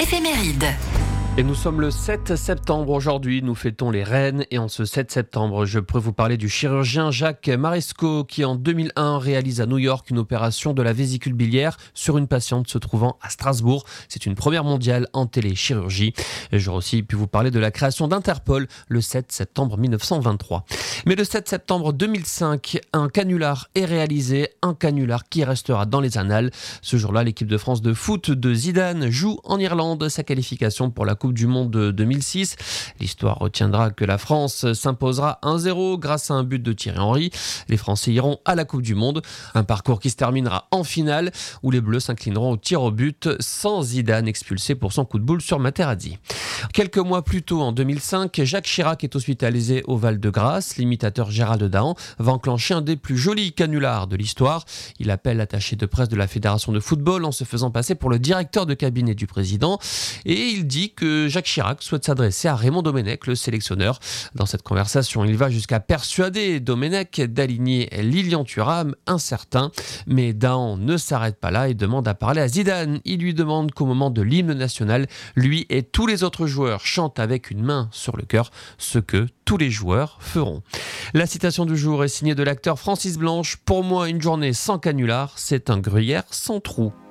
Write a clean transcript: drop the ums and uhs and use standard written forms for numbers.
Éphéméride. Et nous sommes le 7 septembre aujourd'hui, nous fêtons les reines et en ce 7 septembre, je pourrais vous parler du chirurgien Jacques Maresco qui en 2001 réalise à New York une opération de la vésicule biliaire sur une patiente se trouvant à Strasbourg. C'est une première mondiale en téléchirurgie. Et j'aurais aussi pu vous parler de la création d'Interpol le 7 septembre 1923. Mais le 7 septembre 2005, un canular est réalisé, un canular qui restera dans les annales. Ce jour-là, l'équipe de France de foot de Zidane joue en Irlande sa qualification pour la Coupe du Monde de 2006. L'histoire retiendra que la France s'imposera 1-0 grâce à un but de Thierry Henry. Les Français iront à la Coupe du Monde. Un parcours qui se terminera en finale où les Bleus s'inclineront au tir au but sans Zidane expulsé pour son coup de boule sur Materazzi. Quelques mois plus tôt, en 2005, Jacques Chirac est hospitalisé au Val-de-Grâce. L'imitateur Gérald Dahan va enclencher un des plus jolis canulars de l'histoire. Il appelle l'attaché de presse de la Fédération de football en se faisant passer pour le directeur de cabinet du président. Et il dit que Jacques Chirac souhaite s'adresser à Raymond Domenech, le sélectionneur. Dans cette conversation, il va jusqu'à persuader Domenech d'aligner Lilian Thuram, incertain. Mais Dahan ne s'arrête pas là et demande à parler à Zidane. Il lui demande qu'au moment de l'hymne national, lui et tous les autres joueurs chantent avec une main sur le cœur, ce que tous les joueurs feront. La citation du jour est signée de l'acteur Francis Blanche. Pour moi, une journée sans canular, c'est un gruyère sans trou.